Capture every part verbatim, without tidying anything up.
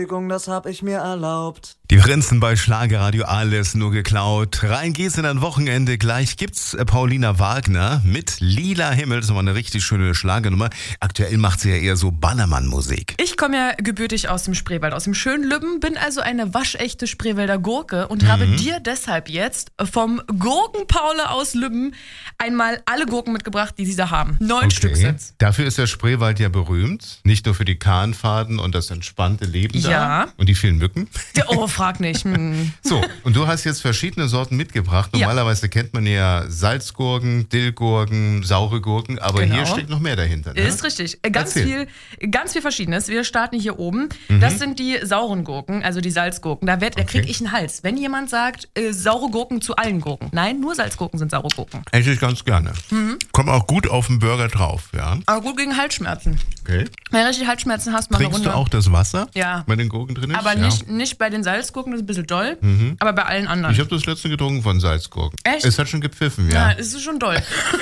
Das hab ich mir erlaubt. Die Prinzen bei Schlagerradio, alles nur geklaut. Rein geht's in ein Wochenende. Gleich gibt's Paulina Wagner mit Lila Himmel. Das ist mal eine richtig schöne Schlagernummer. Aktuell macht sie ja eher so Ballermann-Musik. Ich komme ja gebürtig aus dem Spreewald, aus dem schönen Lübben, bin also eine waschechte Spreewälder Gurke und Mhm. habe dir deshalb jetzt vom Gurkenpaule aus Lübben einmal alle Gurken mitgebracht, die sie da haben. Neun Okay. Stück sind's. Dafür ist der Spreewald ja berühmt. Nicht nur für die Kahnfaden und das entspannte Leben da. Ja. Und die vielen Mücken. Oh, frag nicht. Hm. So, und du hast jetzt verschiedene Sorten mitgebracht. Ja. Normalerweise kennt man ja Salzgurken, Dillgurken, saure Gurken, aber Genau. hier steckt noch mehr dahinter. Ne? Ist richtig. Äh, Ganz Erzähl. viel, ganz viel Verschiedenes. Wir starten hier oben. Das sind die sauren Gurken, also die Salzgurken. Da, werd, da krieg Okay. ich einen Hals. Wenn jemand sagt, äh, saure Gurken zu allen Gurken. Nein, nur Salzgurken sind saure Gurken. Esse ich ganz gerne. Mhm. Kommt auch gut auf den Burger drauf, ja. Aber gut gegen Halsschmerzen. Okay. Wenn du richtig Halsschmerzen hast, mach eine Trinkst Runde. du auch das Wasser, Ja. bei den Gurken drin ist? Aber ja. nicht, nicht bei den Salzgurken, das ist ein bisschen doll. Aber bei allen anderen. Ich habe das letzte getrunken von Salzgurken. Echt? Es hat schon gepfiffen, ja, ja. es ist schon doll.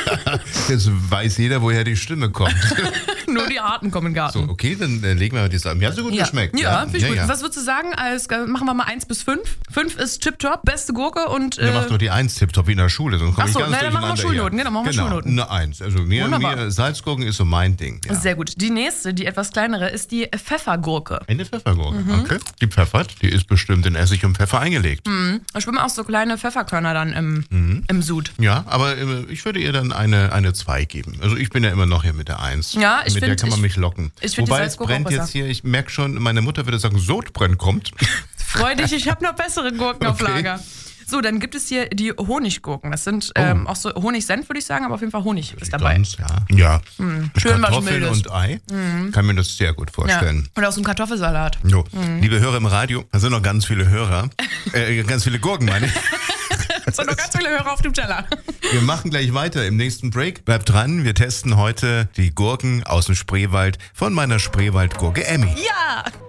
Jetzt weiß jeder, woher die Stimme kommt. Nur die Harten kommen im Garten. So, okay, dann äh, legen wir mal die Sachen. Mir hat so gut Ja, geschmeckt. ja, finde ich gut. ja. Was würdest du sagen? Als, äh, machen wir mal eins bis fünf. Fünf ist tipptopp, beste Gurke und. Ihr Äh, macht doch die eins tipptopp wie in der Schule, sonst komme Ach ich so, ganz na, dann machen wir durcheinander Schulnoten, hier. genau, machen wir genau, Schulnoten. eine eins. Also mir, Wunderbar. mir Salzgurken ist so mein Ding. Ja. Sehr gut. Die nächste, die etwas kleinere, ist die Pfeffergurke. Eine Pfeffergurke, Mhm. okay. Die pfeffert, die ist bestimmt in Essig und Pfeffer eingelegt. Da schwimmen auch so kleine Pfefferkörner dann im, Mhm. im Sud. Ja, aber äh, ich würde ihr dann eine, eine zwei geben. Also ich bin ja immer noch hier mit der eins. Ja, ich Mit der find- kann man ich- mich locken. ich find die Wobei es Salzgurke brennt auch jetzt besser. hier, ich merke schon, meine Mutter würde sagen, Sodbrenn kommt. Freu dich, ich habe noch bessere Gurken auf Okay. Lager. So, dann gibt es hier die Honiggurken. Das sind ähm, auch so Honigsenf, würde ich sagen, aber auf jeden Fall Honig ist dabei. Ganz, ja. Ja. Mit Schön was Kartoffeln Mildes. und Ei. Kann mir das sehr gut Ja. vorstellen. Und aus dem Kartoffelsalat. Jo. Liebe Hörer im Radio, da sind noch ganz viele Hörer. äh, ganz viele Gurken, meine ich. Es sind noch ganz viele Hörer auf dem Teller. Wir machen gleich weiter im nächsten Break. Bleibt dran, wir testen heute die Gurken aus dem Spreewald von meiner Spreewaldgurke Emmy. Ja!